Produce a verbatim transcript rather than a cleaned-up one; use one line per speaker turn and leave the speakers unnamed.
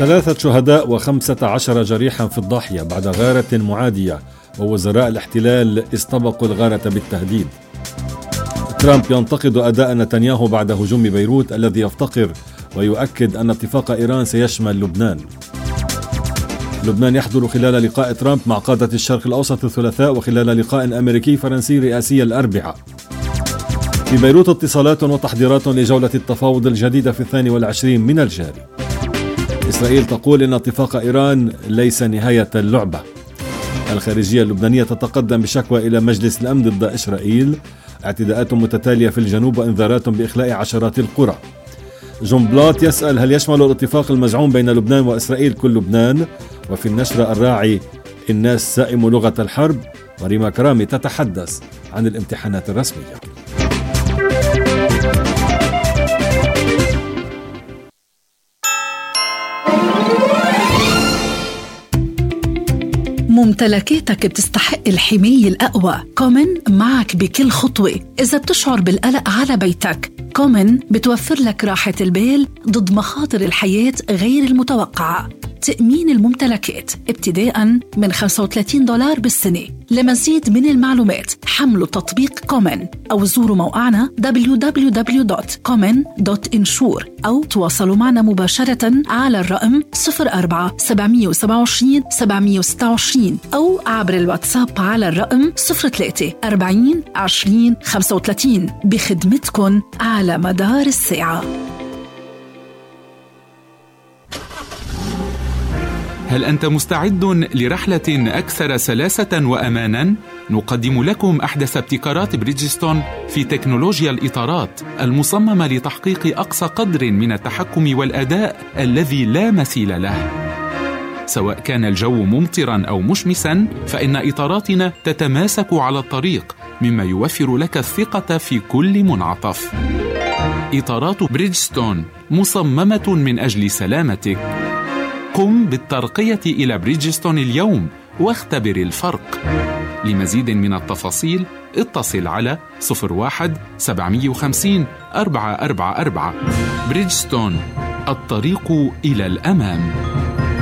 ثلاثة شهداء وخمسة عشر جريحا في الضاحية بعد غارة معادية، ووزراء الاحتلال استبقوا الغارة بالتهديد. ترامب ينتقد أداء نتنياهو بعد هجوم بيروت الذي يفتقر ويؤكد أن اتفاق إيران سيشمل لبنان. لبنان يحضر خلال لقاء ترامب مع قادة الشرق الأوسط الثلاثاء وخلال لقاء أمريكي فرنسي رئاسي الأربعاء. في بيروت اتصالات وتحضيرات لجولة التفاوض الجديدة في الثاني والعشرين من الجاري. إسرائيل تقول إن اتفاق إيران ليس نهاية اللعبة. الخارجية اللبنانية تتقدم بشكوى إلى مجلس الأمن ضد إسرائيل. اعتداءات متتالية في الجنوب وإنذارات بإخلاء عشرات القرى. جون بلات يسأل هل يشمل الاتفاق المزعوم بين لبنان وإسرائيل كل لبنان؟ وفي النشرة الراعي الناس سائم لغة الحرب. وريما كرامي تتحدث عن الامتحانات الرسمية.
ممتلكاتك بتستحق الحماية الأقوى. كومن معك بكل خطوة. إذا بتشعر بالقلق على بيتك، كومن بتوفر لك راحة البال ضد مخاطر الحياة غير المتوقعة. تأمين الممتلكات ابتداءً من خمسة وثلاثين دولار بالسنة. لمزيد من المعلومات حملوا تطبيق كومن أو زوروا موقعنا دبليو دبليو دبليو دوت كومن دوت انشور أو تواصلوا معنا مباشرة على الرقم صفر أربعة سبعمية وسبعة وعشرين سبعمية وستة وعشرين أو عبر الواتساب على الرقم صفر ثلاثة أربعين عشرين خمسة وثلاثين بخدمتكن على مدار الساعة.
هل أنت مستعد لرحلة أكثر سلاسة وأماناً؟ نقدم لكم أحدث ابتكارات بريدجستون في تكنولوجيا الإطارات المصممة لتحقيق أقصى قدر من التحكم والأداء الذي لا مثيل له. سواء كان الجو ممطراً أو مشمساً، فإن إطاراتنا تتماسك على الطريق، مما يوفر لك الثقة في كل منعطف. إطارات بريدجستون مصممة من أجل سلامتك. قم بالترقية إلى بريدجستون اليوم واختبر الفرق. لمزيد من التفاصيل اتصل على صفر واحد سبعمية وخمسين أربعة أربعة أربعة. بريدجستون، الطريق إلى الأمام.